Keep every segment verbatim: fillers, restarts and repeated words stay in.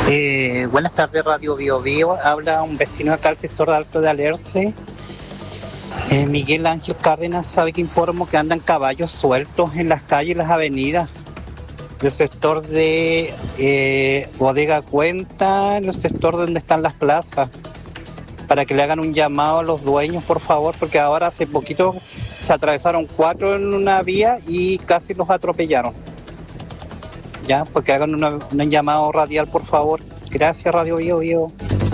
Eh, buenas tardes, Radio Bio Bio. Habla un vecino acá del sector de Alto de Alerce. Eh, Miguel Ángel Cárdenas. Sabe que informo que andan caballos sueltos en las calles y las avenidas del sector de eh, Bodega Cuenta, en el sector donde están las plazas, para que le hagan un llamado a los dueños, por favor, porque ahora hace poquito se atravesaron cuatro en una vía y casi los atropellaron. Ya, porque hagan una, un llamado radial, por favor. Gracias, Radio Bio Bio.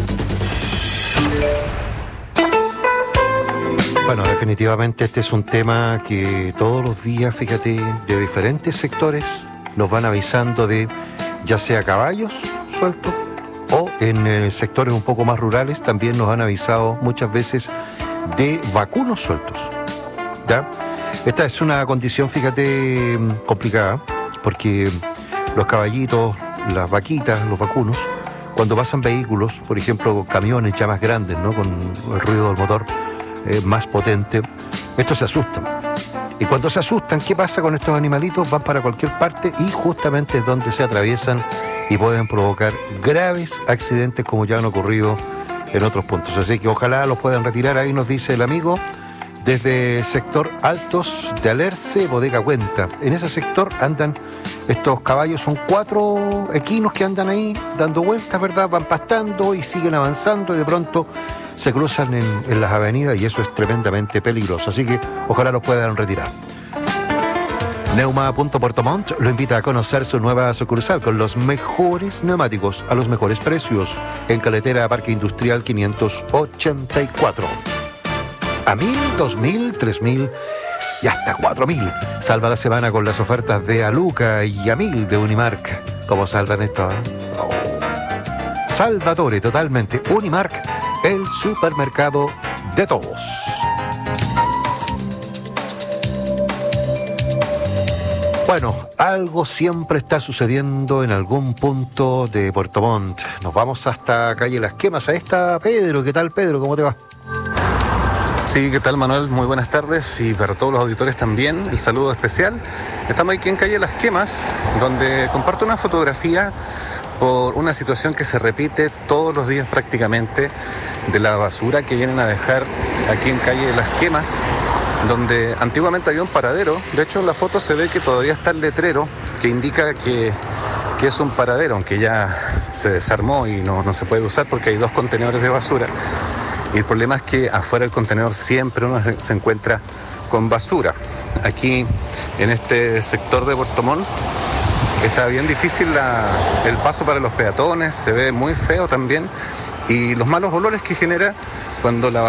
Bueno, definitivamente este es un tema que todos los días, fíjate, de diferentes sectores nos van avisando de ya sea caballos sueltos o en eh, sectores un poco más rurales también nos han avisado muchas veces de vacunos sueltos. ¿Ya? Esta es una condición, fíjate, complicada, porque los caballitos, las vaquitas, los vacunos, cuando pasan vehículos, por ejemplo, camiones ya más grandes, ¿no?, con el ruido del motor eh, más potente, estos se asustan. Y cuando se asustan, ¿qué pasa con estos animalitos? Van para cualquier parte y justamente es donde se atraviesan y pueden provocar graves accidentes como ya han ocurrido en otros puntos. Así que ojalá los puedan retirar. Ahí nos dice el amigo, desde sector Altos de Alerce, Bodega Cuenta. En ese sector andan estos caballos, son cuatro equinos que andan ahí dando vueltas, ¿verdad? Van pastando y siguen avanzando y de pronto se cruzan en, en las avenidas y eso es tremendamente peligroso. Así que ojalá los puedan retirar. Neuma punto Puerto Montt lo invita a conocer su nueva sucursal con los mejores neumáticos a los mejores precios en Caletera Parque Industrial quinientos ochenta y cuatro. A mil, dos mil, tres mil y hasta cuatro mil. Salva la semana con las ofertas de Aluca y a mil de Unimark. ¿Cómo salvan esto? ¿Eh? Oh. Salvatore, totalmente. Unimark, el supermercado de todos. Bueno, algo siempre está sucediendo en algún punto de Puerto Montt. Nos vamos hasta calle Las Quemas. Ahí está Pedro. ¿Qué tal, Pedro? ¿Cómo te va? Sí, ¿qué tal, Manuel? Muy buenas tardes y para todos los auditores también, el saludo especial. Estamos aquí en calle Las Quemas, donde comparto una fotografía por una situación que se repite todos los días prácticamente, de la basura que vienen a dejar aquí en calle Las Quemas, donde antiguamente había un paradero. De hecho, en la foto se ve que todavía está el letrero que indica que, que es un paradero, aunque ya se desarmó y no, no se puede usar porque hay dos contenedores de basura. Y el problema es que afuera del contenedor siempre uno se encuentra con basura. Aquí, en este sector de Puerto Montt, está bien difícil la, el paso para los peatones, se ve muy feo también. Y los malos olores que genera cuando la